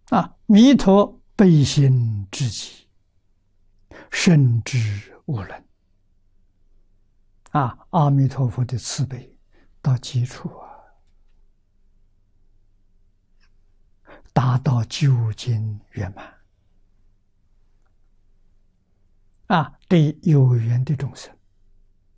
弥陀悲心至极，深知无论。阿弥陀佛的慈悲到极处达到究竟圆满对有缘的众生